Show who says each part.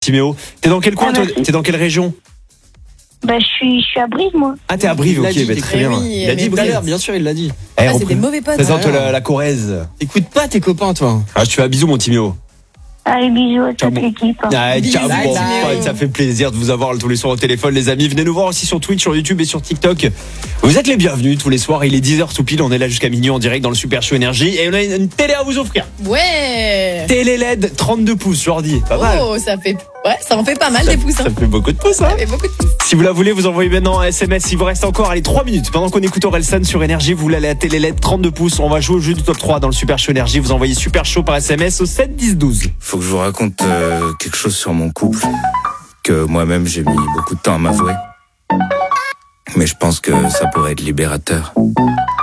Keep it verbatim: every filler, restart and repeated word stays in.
Speaker 1: Timéo. T'es dans quel coin,
Speaker 2: Ah,
Speaker 1: toi
Speaker 2: merci.
Speaker 1: T'es dans quelle région?
Speaker 2: Bah, je suis, je suis à Brive, moi.
Speaker 1: Ah, t'es à Brive,
Speaker 3: Il l'a
Speaker 1: ok,
Speaker 3: dit,
Speaker 1: bah,
Speaker 3: t'es
Speaker 1: très
Speaker 3: très
Speaker 1: bien.
Speaker 4: oui,
Speaker 1: Il a dit
Speaker 4: mais
Speaker 3: Tout à
Speaker 1: Brive.
Speaker 3: l'heure, bien sûr, il l'a dit.
Speaker 1: Eh,
Speaker 4: Ah,
Speaker 1: on
Speaker 4: c'est des
Speaker 1: pr-
Speaker 4: mauvais potes.
Speaker 1: Présente
Speaker 3: Voilà.
Speaker 1: la, la Corrèze.
Speaker 3: Écoute pas tes copains, toi.
Speaker 1: Ah, je te fais un bisou, mon Timéo.
Speaker 2: Allez, bisous à
Speaker 1: Ciao,
Speaker 2: toute
Speaker 1: bon.
Speaker 2: l'équipe. hein.
Speaker 1: Ah,
Speaker 4: Bisous,
Speaker 1: ciao,
Speaker 4: bye,
Speaker 1: bon,
Speaker 4: Timéo.
Speaker 1: pote, ça fait plaisir de vous avoir tous les soirs au téléphone, les amis. Venez nous voir aussi sur Twitch, sur YouTube et sur TikTok. Vous êtes les bienvenus tous les soirs. Il est dix heures tout pile. On est là jusqu'à minuit en direct dans le Super Show Énergie. Et on a une, une télé à vous offrir.
Speaker 4: Ouais.
Speaker 1: Télé L E D trente-deux pouces, je leur dis. Pas mal.
Speaker 4: Oh, ça fait, ouais, ça en fait pas mal des pouces.
Speaker 1: Ça
Speaker 4: Hein.
Speaker 1: fait beaucoup de pouces, hein.
Speaker 4: Ça fait beaucoup de pouces.
Speaker 1: Si vous la voulez, vous envoyez maintenant un S M S. Il vous reste encore, allez, trois minutes. Pendant qu'on écoute Orelsan sur Énergie, vous l'allez à télé L E D trente-deux pouces. On va jouer au jeu du top trois dans le Super Show Énergie. Vous envoyez Super Show par S M S au sept dix douze.
Speaker 5: Faut que je vous raconte euh, quelque chose sur mon couple que moi-même j'ai mis beaucoup de temps à m'avouer. Mais je pense que ça pourrait être libérateur.